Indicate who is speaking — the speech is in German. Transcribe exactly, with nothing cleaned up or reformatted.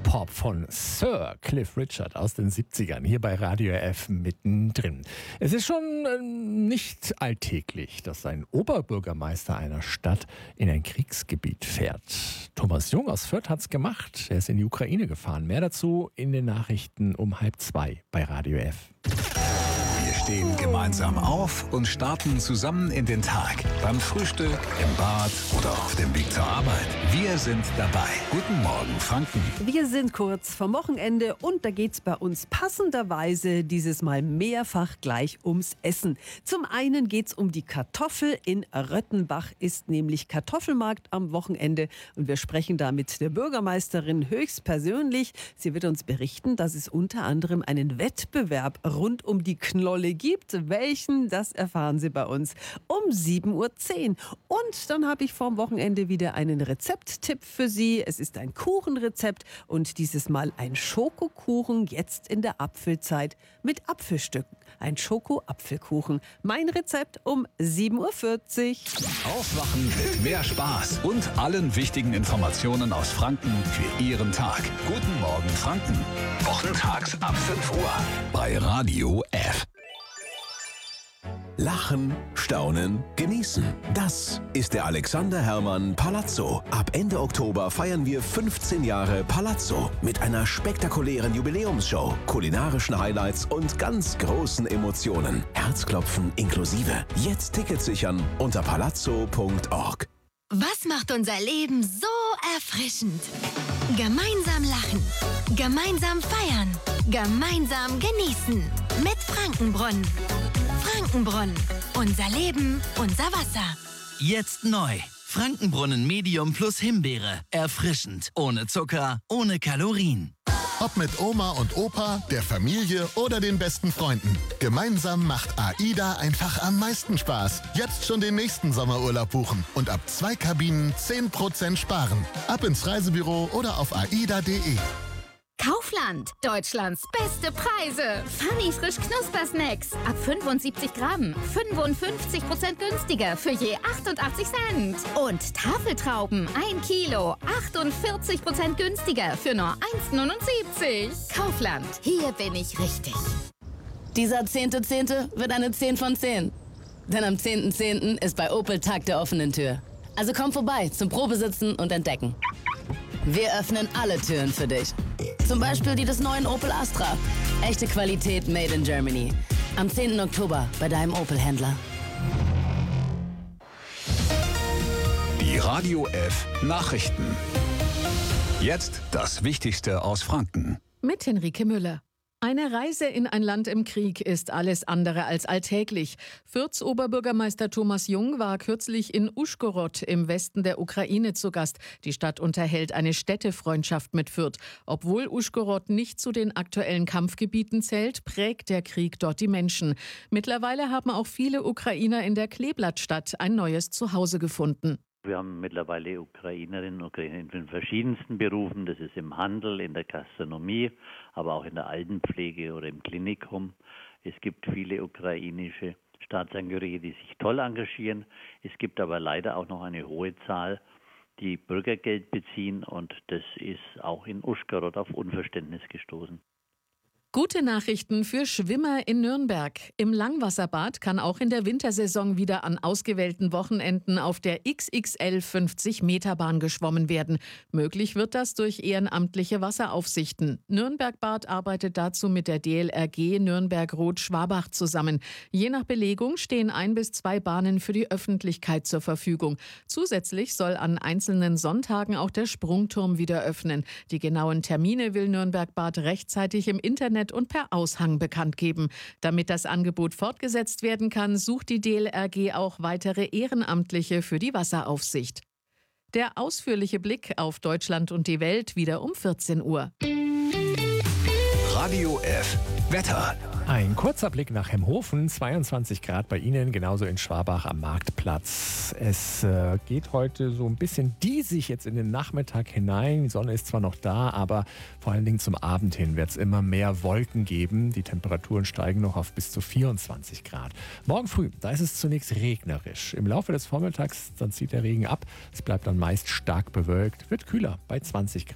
Speaker 1: Pop von Sir Cliff Richard aus den siebzigern, hier bei Radio F mittendrin. Es ist schon äh, nicht alltäglich, dass ein Oberbürgermeister einer Stadt in ein Kriegsgebiet fährt. Thomas Jung aus Fürth hat's gemacht. Er ist in die Ukraine gefahren. Mehr dazu in den Nachrichten um halb zwei bei Radio F.
Speaker 2: Wir stehen gemeinsam auf und starten zusammen in den Tag. Beim Frühstück, im Bad oder auf dem Weg zur Arbeit. Wir sind dabei. Guten Morgen, Franken.
Speaker 3: Wir sind kurz vom Wochenende und da geht's bei uns passenderweise dieses Mal mehrfach gleich ums Essen. Zum einen geht's um die Kartoffel. In Röttenbach ist nämlich Kartoffelmarkt am Wochenende und wir sprechen da mit der Bürgermeisterin höchstpersönlich. Sie wird uns berichten, dass es unter anderem einen Wettbewerb rund um die Knolle gibt. Welchen, das erfahren Sie bei uns um sieben Uhr zehn. Und dann habe ich vorm Wochenende wieder einen Rezepttipp für Sie. Es ist ein Kuchenrezept und dieses Mal ein Schokokuchen, jetzt in der Apfelzeit mit Apfelstücken. Ein Schoko-Apfelkuchen. Mein Rezept um sieben Uhr vierzig.
Speaker 2: Aufwachen mit mehr Spaß und allen wichtigen Informationen aus Franken für Ihren Tag. Guten Morgen, Franken. Wochentags ab fünf Uhr bei Radio F.
Speaker 4: Lachen, staunen, genießen. Das ist der Alexander Herrmann Palazzo. Ab Ende Oktober feiern wir fünfzehn Jahre Palazzo mit einer spektakulären Jubiläumsshow, kulinarischen Highlights und ganz großen Emotionen. Herzklopfen inklusive. Jetzt Tickets sichern unter palazzo punkt org.
Speaker 5: Was macht unser Leben so erfrischend? Gemeinsam lachen, gemeinsam feiern, gemeinsam genießen. Mit Frankenbrunnen. Frankenbrunnen. Unser Leben, unser Wasser.
Speaker 6: Jetzt neu. Frankenbrunnen Medium plus Himbeere. Erfrischend. Ohne Zucker, ohne Kalorien.
Speaker 7: Ob mit Oma und Opa, der Familie oder den besten Freunden. Gemeinsam macht AIDA einfach am meisten Spaß. Jetzt schon den nächsten Sommerurlaub buchen und ab zwei Kabinen zehn Prozent sparen. Ab ins Reisebüro oder auf aida punkt de.
Speaker 8: Kaufland. Deutschlands beste Preise. Funny frisch Knuspersnacks. Ab fünfundsiebzig Gramm. fünfundfünfzig Prozent günstiger für je achtundachtzig Cent. Und Tafeltrauben. ein Kilo. achtundvierzig Prozent günstiger für nur eins neunundsiebzig. Kaufland. Hier bin ich richtig.
Speaker 9: Dieser zehnte Zehnte wird eine zehn von zehn. Denn am zehnten Zehnten ist bei Opel Tag der offenen Tür. Also komm vorbei zum Probesitzen und Entdecken. Wir öffnen alle Türen für dich. Zum Beispiel die des neuen Opel Astra. Echte Qualität made in Germany. Am zehnten Oktober bei deinem Opel-Händler.
Speaker 2: Die Radio F Nachrichten. Jetzt das Wichtigste aus Franken.
Speaker 10: Mit Henrike Müller. Eine Reise in ein Land im Krieg ist alles andere als alltäglich. Fürths Oberbürgermeister Thomas Jung war kürzlich in Uschgorod im Westen der Ukraine zu Gast. Die Stadt unterhält eine Städtefreundschaft mit Fürth. Obwohl Uschgorod nicht zu den aktuellen Kampfgebieten zählt, prägt der Krieg dort die Menschen. Mittlerweile haben auch viele Ukrainer in der Kleeblattstadt ein neues Zuhause gefunden.
Speaker 11: Wir haben mittlerweile Ukrainerinnen und Ukrainer in den verschiedensten Berufen. Das ist im Handel, in der Gastronomie, aber auch in der Altenpflege oder im Klinikum. Es gibt viele ukrainische Staatsangehörige, die sich toll engagieren. Es gibt aber leider auch noch eine hohe Zahl, die Bürgergeld beziehen. Und das ist auch in Uschgorod auf Unverständnis gestoßen.
Speaker 10: Gute Nachrichten für Schwimmer in Nürnberg. Im Langwasserbad kann auch in der Wintersaison wieder an ausgewählten Wochenenden auf der X X L fünfzig Meter Bahn geschwommen werden. Möglich wird das durch ehrenamtliche Wasseraufsichten. Nürnberg-Bad arbeitet dazu mit der D L R G Nürnberg-Rot-Schwabach zusammen. Je nach Belegung stehen ein bis zwei Bahnen für die Öffentlichkeit zur Verfügung. Zusätzlich soll an einzelnen Sonntagen auch der Sprungturm wieder öffnen. Die genauen Termine will Nürnberg-Bad rechtzeitig im Internet und per Aushang bekannt geben. Damit das Angebot fortgesetzt werden kann, sucht die D L R G auch weitere Ehrenamtliche für die Wasseraufsicht. Der ausführliche Blick auf Deutschland und die Welt wieder um vierzehn Uhr.
Speaker 2: Radio F Wetter.
Speaker 1: Ein kurzer Blick nach Hemhofen, zweiundzwanzig Grad bei Ihnen, genauso in Schwabach am Marktplatz. Es äh, geht heute so ein bisschen diesig jetzt in den Nachmittag hinein. Die Sonne ist zwar noch da, aber vor allen Dingen zum Abend hin wird es immer mehr Wolken geben. Die Temperaturen steigen noch auf bis zu vierundzwanzig Grad. Morgen früh, da ist es zunächst regnerisch. Im Laufe des Vormittags, dann zieht der Regen ab. Es bleibt dann meist stark bewölkt, wird kühler bei zwanzig Grad.